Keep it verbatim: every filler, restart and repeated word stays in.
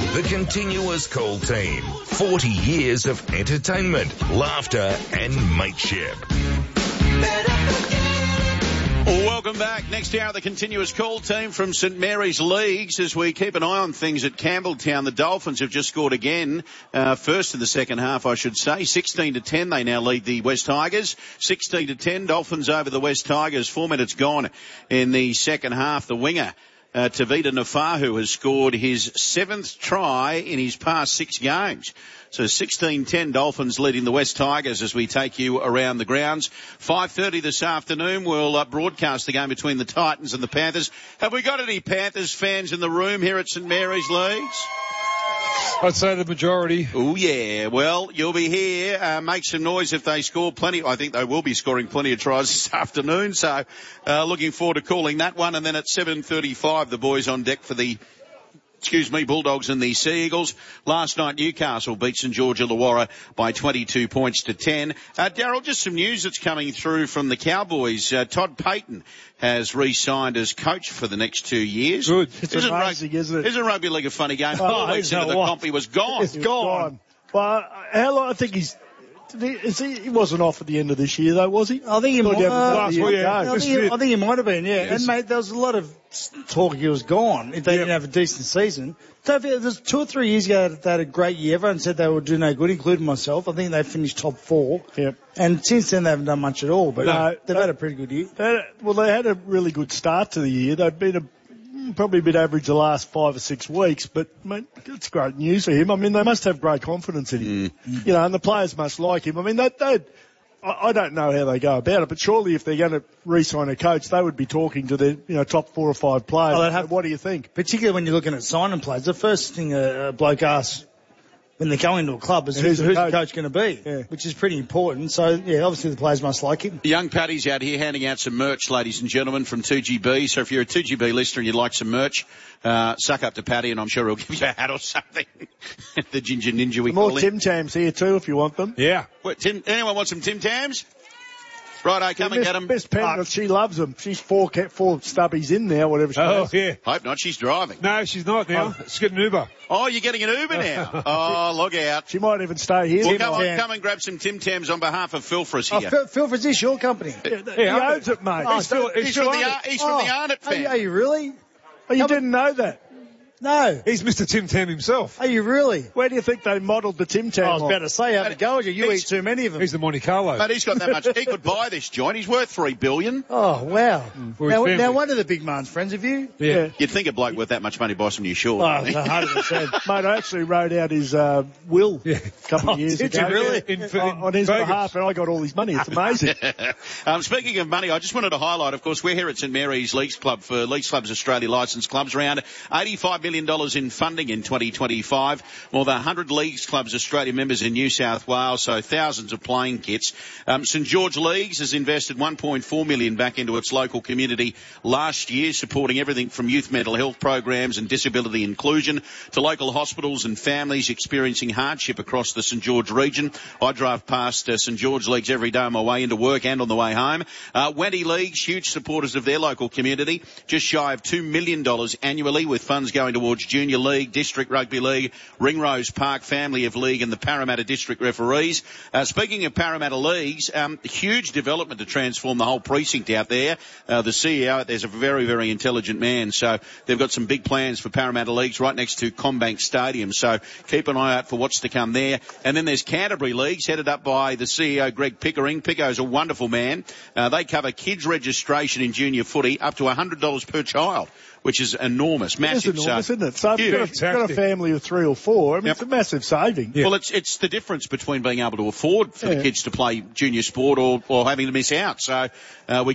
The Continuous Call Team. forty years of entertainment, laughter and mateship. Welcome back. Next hour, the Continuous Call Team from St Mary's Leagues as we keep an eye on things at Campbelltown. The Dolphins have just scored again, uh, first in the second half, I should say. sixteen to ten, they now lead the West Tigers. sixteen to ten, Dolphins over the West Tigers. Four minutes gone in the second half. The winger, Uh, Tavita Nafahu, has scored his seventh try in his past six games. So sixteen ten Dolphins leading the West Tigers as we take you around the grounds. five thirty this afternoon, we'll uh, broadcast the game between the Titans and the Panthers. Have we got any Panthers fans in the room here at St Mary's Leagues? I'd say the majority. Oh, yeah. Well, you'll be here. Uh, make some noise if they score plenty. I think they will be scoring plenty of tries this afternoon. So uh, looking forward to calling that one. And then at seven thirty-five, the boys on deck for the, excuse me, Bulldogs and the Sea Eagles. Last night, Newcastle beat St George Illawarra by twenty-two points to ten. Uh, Daryl, just some news that's coming through from the Cowboys. Uh, Todd Payton has re-signed as coach for the next two years. Good. It's isn't amazing, rugby, isn't it? Isn't rugby league a funny game? Oh, Four weeks into the what? comp, he was gone. It's gone. Well, how long? I think he's. Did he, is he, he wasn't off at the end of this year, though, was he? I think he might. have Uh, last well, year yeah. go. I, think he, I think he might have been, yeah. Yes. And mate, there was a lot of talk he was gone if they Yep. didn't have a decent season. So if it was two or three years ago they had a great year. Everyone said they would do no good, including myself. I think they finished top four. Yep. And since then they haven't done much at all. But No, uh, they've they- had a pretty good year. They had, well, they had a really good start to the year. They've been a, probably a bit average the last five or six weeks, but mate, it's great news for him. I mean, they must have great confidence in him. Mm. You know, and the players must like him. I mean, they, they I, I don't know how they go about it, but surely if they're going to re-sign a coach, they would be talking to the you know top four or five players. Oh, they'd have- what do you think? Particularly when you're looking at signing players, the first thing a, a bloke asks when they go into a club is Who's who's, the who's the coach? coach going to be, Yeah. which is pretty important. So, yeah, obviously the players must like him. Young Paddy's out here handing out some merch, ladies and gentlemen, from two G B. So if you're a two G B listener and you'd like some merch, uh, suck up to Paddy and I'm sure he'll give you a hat or something. The Ginger Ninja we More call him. Tim Tams here too, if you want them. Yeah. What, Tim, anyone want some Tim Tams? Righto, come and Miss, get them. Miss Penrith, she loves them. She's four ca- four stubbies in now, whatever she Oh, has. yeah. Hope not, she's driving. No, she's not now. She's getting an Uber. Oh, you're getting an Uber now. Oh, look out. She might even stay here. Well, Tim come on, Tam. come and grab some Tim Tams on behalf of Phil for us Oh, here. Phil, Phil, is this your company? he Yeah, owns it, mate. Oh, He's still- He's from the, Ar- he's from the Arnott Are you, are family. you really? oh, you didn't know that. No. He's Mister Tim Tam himself. Are you really? Where do you think they modelled the Tim Tam I was on? about to say, have a go at you. You He's- eat too many of them. He's the Monte Carlo. But he's got that much. He could buy this joint. He's worth three billion. Oh, wow. For his Now, family. now, one of the big man's friends of you? Yeah. You'd think a bloke worth that much money buy some new shorts. Oh, wouldn't he? one hundred percent. Mate, I actually wrote out his uh, will Yeah. a couple of Oh, years did ago. you really? In- in on, on his Vegas. behalf, and I got all his money. It's amazing. um, speaking of money, I just wanted to highlight, of course, we're here at St Mary's Leagues Club for Leagues Clubs Australia licensed clubs. Around eighty-five million dollars in funding in twenty twenty-five. More than one hundred Leagues Clubs Australia members in New South Wales, so thousands of playing kits. Um, St George Leagues has invested one point four million dollars back into its local community last year, supporting everything from youth mental health programs and disability inclusion to local hospitals and families experiencing hardship across the St George region. I drive past uh, St George Leagues every day on my way into work and on the way home. Uh, Wendy Leagues, huge supporters of their local community, just shy of two million dollars annually, with funds going towards Junior League, District Rugby League, Ringrose Park Family of League and the Parramatta District referees. Uh, speaking of Parramatta Leagues, um, huge development to transform the whole precinct out there. Uh, the C E O out there's a very, very intelligent man, so they've got some big plans for Parramatta Leagues right next to Combank Stadium, so keep an eye out for what's to come there. And then there's Canterbury Leagues, headed up by the C E O Greg Pickering. Picco's a wonderful man. Uh, they cover kids registration in junior footy up to one hundred dollars per child, which is enormous, It's massive. enormous, so, isn't it? So if you've got, a, Huge. got a family of three or four, I mean, Yep. it's a massive saving. Yeah. Well, it's it's the difference between being able to afford for Yeah. the kids to play junior sport or, or having to miss out. So uh, we